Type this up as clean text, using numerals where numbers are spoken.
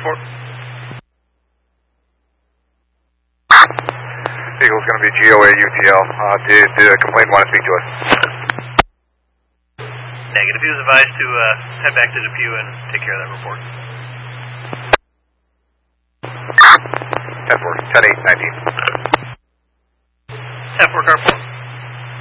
Eagle's going to be GOA UTL. Did the complaint want to speak to us? Negative. He was advised to head back to Depew and take care of that report. 10-4, 10-8, 19.